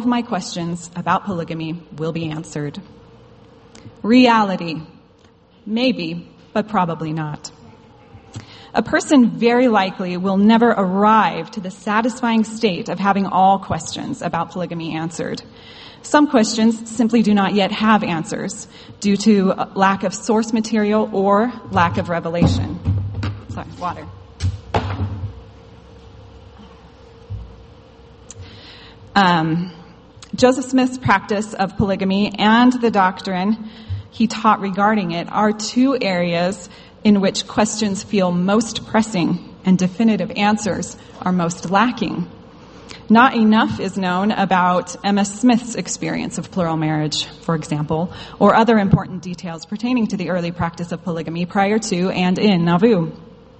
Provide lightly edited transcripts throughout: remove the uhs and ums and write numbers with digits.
of my questions about polygamy will be answered. Reality. Maybe, but probably not. A person very likely will never arrive to the satisfying state of having all questions about polygamy answered. Some questions simply do not yet have answers due to lack of source material or lack of revelation. Sorry, water. Joseph Smith's practice of polygamy and the doctrine he taught regarding it are two areas in which questions feel most pressing and definitive answers are most lacking. Not enough is known about Emma Smith's experience of plural marriage, for example, or other important details pertaining to the early practice of polygamy prior to and in Nauvoo.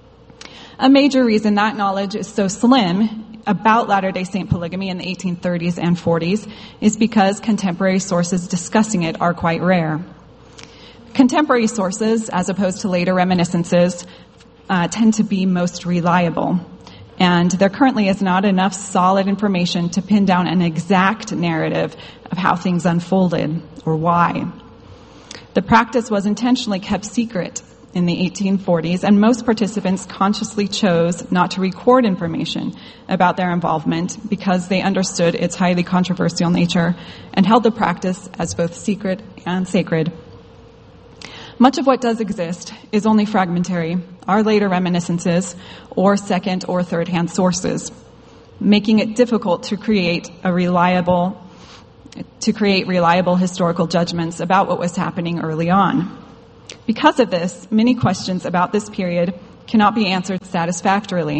A major reason that knowledge is so slim about Latter-day Saint polygamy in the 1830s and 40s is because contemporary sources discussing it are quite rare. Contemporary sources, as opposed to later reminiscences, tend to be most reliable. And there currently is not enough solid information to pin down an exact narrative of how things unfolded or why. The practice was intentionally kept secret in the 1840s, and most participants consciously chose not to record information about their involvement because they understood its highly controversial nature and held the practice as both secret and sacred. Much of what does exist is only fragmentary, are later reminiscences, or second or third-hand sources, making it difficult to create reliable historical judgments about what was happening early on. Because of this, many questions about this period cannot be answered satisfactorily.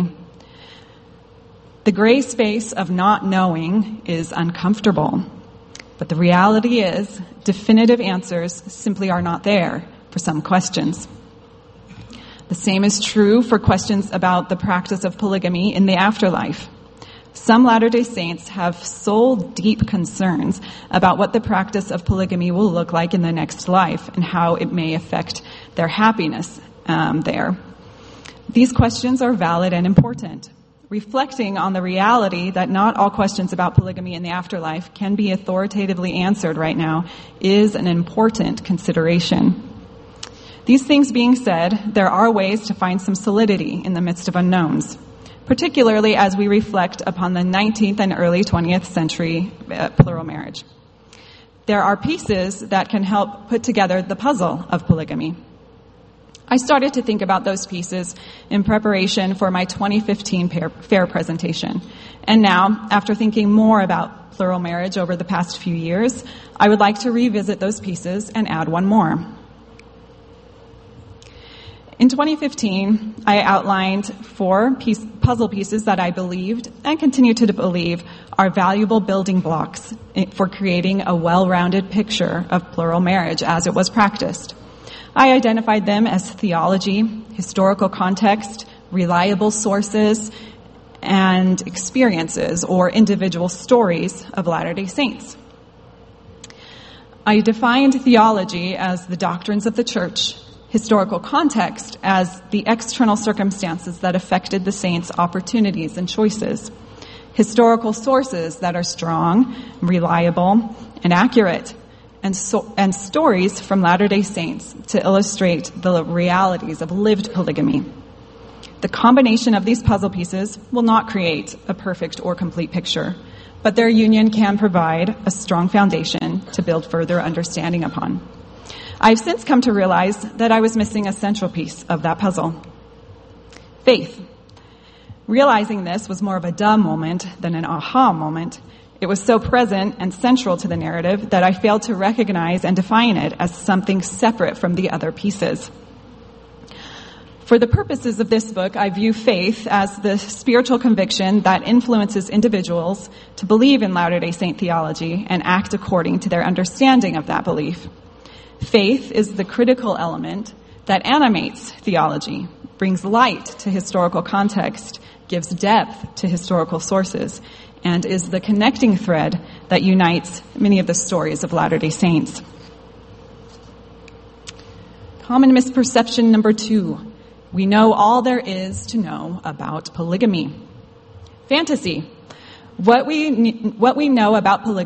The gray space of not knowing is uncomfortable, but the reality is definitive answers simply are not there for some questions. The same is true for questions about the practice of polygamy in the afterlife. Some Latter-day Saints have soul-deep concerns about what the practice of polygamy will look like in the next life and how it may affect their happiness there. These questions are valid and important. Reflecting on the reality that not all questions about polygamy in the afterlife can be authoritatively answered right now is an important consideration. These things being said, there are ways to find some solidity in the midst of unknowns, particularly as we reflect upon the 19th and early 20th century plural marriage. There are pieces that can help put together the puzzle of polygamy. I started to think about those pieces in preparation for my 2015 fair presentation. And now, after thinking more about plural marriage over the past few years, I would like to revisit those pieces and add one more. In 2015, I outlined 4 puzzle pieces that I believed and continue to believe are valuable building blocks for creating a well-rounded picture of plural marriage as it was practiced. I identified them as theology, historical context, reliable sources, and experiences or individual stories of Latter-day Saints. I defined theology as the doctrines of the church, historical context as the external circumstances that affected the saints' opportunities and choices, historical sources that are strong, reliable, and accurate, and stories from Latter-day Saints to illustrate the realities of lived polygamy. The combination of these puzzle pieces will not create a perfect or complete picture, but their union can provide a strong foundation to build further understanding upon. I've since come to realize that I was missing a central piece of that puzzle. Faith. Realizing this was more of a duh moment than an aha moment. It was so present and central to the narrative that I failed to recognize and define it as something separate from the other pieces. For the purposes of this book, I view faith as the spiritual conviction that influences individuals to believe in Latter-day Saint theology and act according to their understanding of that belief. Faith is the critical element that animates theology, brings light to historical context, gives depth to historical sources, and is the connecting thread that unites many of the stories of Latter-day Saints. Common misperception number 2. We know all there is to know about polygamy. Fantasy. What we know about polygamy